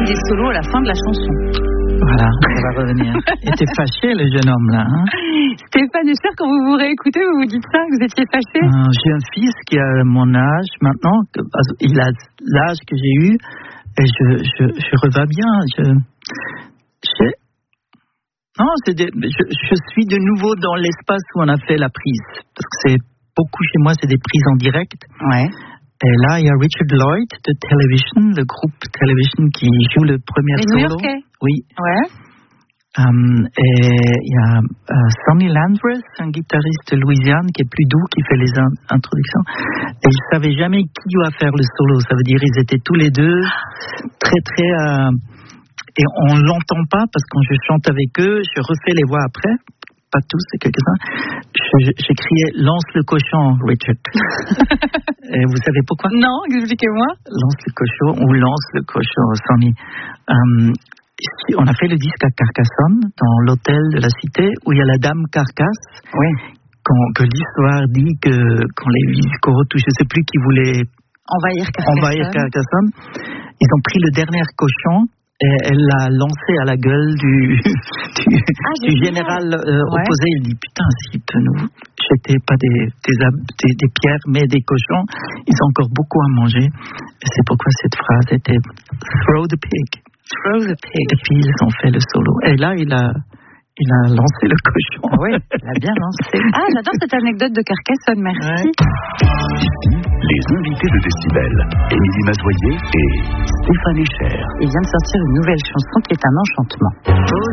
des solos à la fin de la chanson. Voilà, ça va revenir. Il était fâché, le jeune homme, là. Hein. Stéphane, j'espère que quand vous vous réécoutez, vous vous dites ça, que vous étiez fâché. J'ai un fils qui a mon âge maintenant. Il a l'âge que j'ai eu. Et je revais bien. Non, je suis de nouveau dans l'espace où on a fait la prise. Parce que c'est beaucoup chez moi, c'est des prises en direct. Ouais. Et là, il y a Richard Lloyd de Television, le groupe Television qui joue le premier solo. New-Yorkais. Oui. Ouais. Et il y a Sonny Landreth, un guitariste de Louisiane qui est plus doux, qui fait les introductions. Et je savais jamais qui doit faire le solo. Ça veut dire ils étaient tous les deux très très... et on l'entend pas parce que quand je chante avec eux, je refais les voix après. Pas tous, c'est quelques-uns. J'ai crié « Lance le cochon, Richard ». Et vous savez pourquoi? Non, expliquez-moi. Lance le cochon ou Lance le cochon, Sonny. On a fait le disque à Carcassonne, dans l'hôtel de la cité, où il y a la dame Carcasse. Oui. Que l'histoire dit que quand les Visigoths, je ne sais plus qui voulaient envahir Carcassonne, ils ont pris le dernier cochon et elle l'a lancé à la gueule du général opposé. Il dit putain, s'il peut nous jeter pas des pierres mais des cochons, ils ont encore beaucoup à manger. Et c'est pourquoi cette phrase était throw the pig. Throw the pig. Et puis ils ont fait le solo. Et là il a lancé le cochon. Ah oui, il a bien lancé. Ah, j'adore cette anecdote de Carcassonne, merci. Ici, les invités de Décibel, Émilie Mazoyer et Stéphane Echer. Il vient de sortir une nouvelle chanson qui est un enchantement.